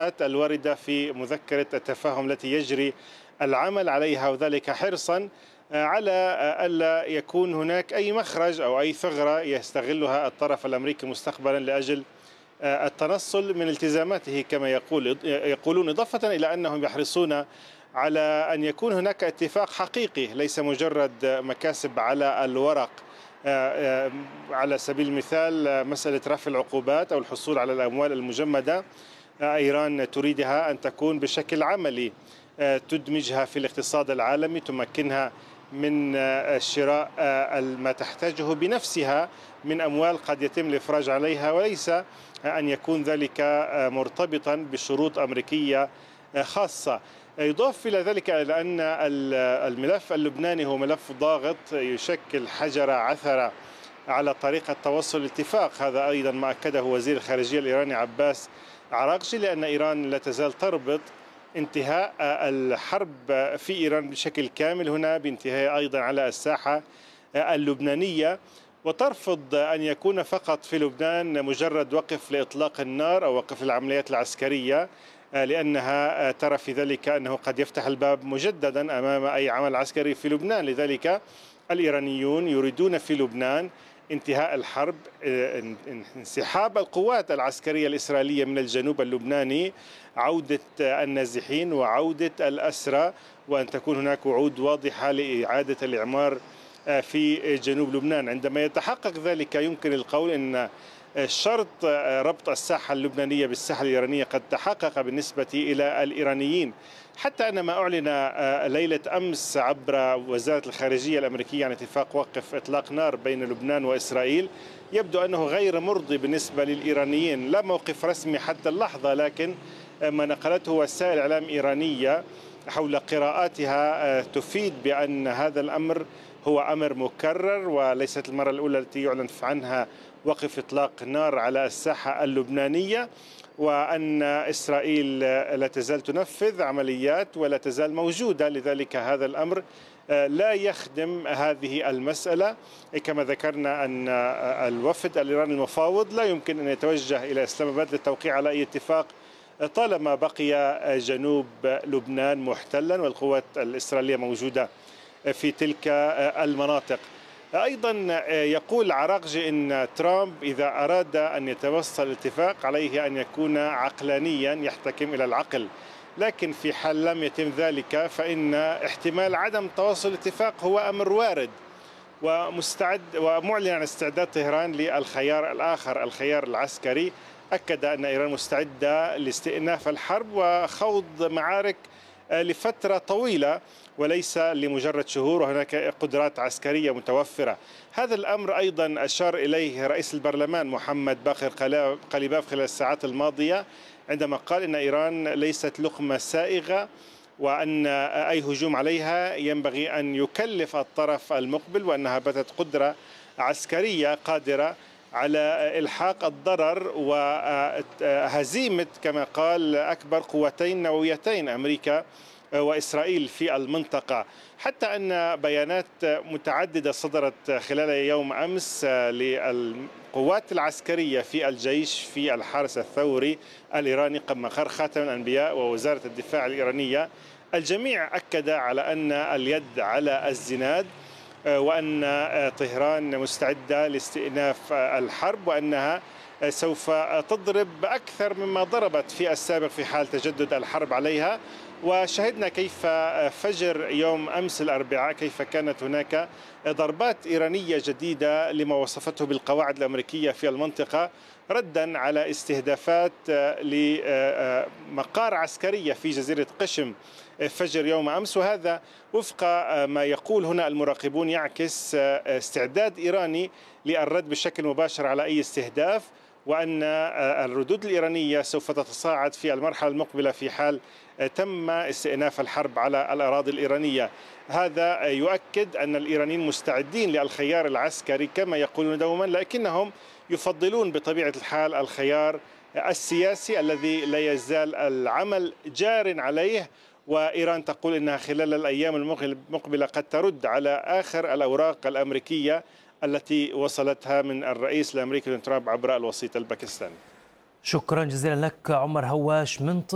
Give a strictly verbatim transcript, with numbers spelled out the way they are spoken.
التوجيهات الواردة في مذكرة التفاهم التي يجري العمل عليها، وذلك حرصا على ألا يكون هناك أي مخرج أو أي ثغرة يستغلها الطرف الأمريكي مستقبلا لأجل التنصل من التزاماته كما يقول يقولون، إضافة إلى أنهم يحرصون على أن يكون هناك اتفاق حقيقي ليس مجرد مكاسب على الورق. على سبيل المثال مسألة رفع العقوبات أو الحصول على الأموال المجمدة، إيران تريدها أن تكون بشكل عملي، تدمجها في الاقتصاد العالمي، تمكنها من شراء ما تحتاجه بنفسها من أموال قد يتم الإفراج عليها، وليس أن يكون ذلك مرتبطا بشروط أمريكية خاصة. يضاف إلى ذلك إلى أن الملف اللبناني هو ملف ضاغط يشكل حجر عثرة على طريقة توصل الاتفاق. هذا أيضا ما أكده وزير الخارجية الإيراني عباس عراقجي، لأن إيران لا تزال تربط انتهاء الحرب في إيران بشكل كامل هنا بانتهاء أيضا على الساحة اللبنانية، وترفض أن يكون فقط في لبنان مجرد وقف لإطلاق النار أو وقف العمليات العسكرية، لأنها ترى في ذلك أنه قد يفتح الباب مجددا أمام أي عمل عسكري في لبنان. لذلك الإيرانيون يريدون في لبنان انتهاء الحرب، انسحاب القوات العسكرية الإسرائيلية من الجنوب اللبناني، عودة النازحين وعودة الأسرى، وأن تكون هناك وعود واضحة لإعادة الإعمار في جنوب لبنان. عندما يتحقق ذلك يمكن القول أن شرط ربط الساحة اللبنانية بالساحة الإيرانية قد تحقق بالنسبة إلى الإيرانيين، حتى أن ما أعلن ليلة أمس عبر وزارة الخارجية الأمريكية عن اتفاق وقف إطلاق نار بين لبنان وإسرائيل يبدو أنه غير مرضي بالنسبة للإيرانيين، لا موقف رسمي حتى اللحظة، لكن ما نقلته وسائل إعلام إيرانية حول قراءاتها تفيد بأن هذا الأمر هو أمر مكرر، وليست المرة الأولى التي يعلن عنها وقف إطلاق نار على الساحة اللبنانية، وأن إسرائيل لا تزال تنفذ عمليات ولا تزال موجودة. لذلك هذا الأمر لا يخدم هذه المسألة. كما ذكرنا أن الوفد الإيراني المفاوض لا يمكن أن يتوجه إلى إسلام آباد للتوقيع على أي اتفاق طالما بقي جنوب لبنان محتلا والقوات الإسرائيلية موجودة في تلك المناطق. أيضا يقول عراقجي أن ترامب إذا أراد أن يتوصل الاتفاق عليه أن يكون عقلانيا يحتكم إلى العقل، لكن في حال لم يتم ذلك فإن احتمال عدم توصل الاتفاق هو أمر وارد، ومستعد ومعلن عن استعداد طهران للخيار الآخر الخيار العسكري. أكد أن إيران مستعدة لاستئناف الحرب وخوض معارك لفترة طويلة وليس لمجرد شهور، وهناك قدرات عسكرية متوفرة. هذا الأمر أيضا أشار إليه رئيس البرلمان محمد باقر قليباف خلال الساعات الماضية عندما قال إن إيران ليست لقمة سائغة، وأن أي هجوم عليها ينبغي أن يكلف الطرف المقبل، وأنها باتت قدرة عسكرية قادرة على إلحاق الضرر وهزيمة كما قال أكبر قوتين نوويتين أمريكا وإسرائيل في المنطقة. حتى أن بيانات متعددة صدرت خلال يوم أمس للقوات العسكرية في الجيش في الحرس الثوري الإيراني مقر خاتم الأنبياء ووزارة الدفاع الإيرانية، الجميع أكد على أن اليد على الزناد، وأن طهران مستعدة لاستئناف الحرب، وأنها سوف تضرب أكثر مما ضربت في السابق في حال تجدد الحرب عليها. وشهدنا كيف فجر يوم أمس الأربعاء كيف كانت هناك ضربات إيرانية جديدة لما وصفته بالقواعد الأمريكية في المنطقة، ردا على استهدافات لمقار عسكرية في جزيرة قشم فجر يوم أمس. وهذا وفق ما يقول هنا المراقبون يعكس استعداد إيراني للرد بشكل مباشر على أي استهداف، وأن الردود الإيرانية سوف تتصاعد في المرحلة المقبلة في حال تم استئناف الحرب على الأراضي الإيرانية. هذا يؤكد أن الإيرانيين مستعدين للخيار العسكري كما يقولون دوما، لكنهم يفضلون بطبيعة الحال الخيار السياسي الذي لا يزال العمل جار عليه. وإيران تقول إنها خلال الأيام المقبلة قد ترد على آخر الأوراق الأمريكية التي وصلتها من الرئيس الأمريكي ترامب عبر الوسيط الباكستاني. شكرا جزيلا لك عمر هواش من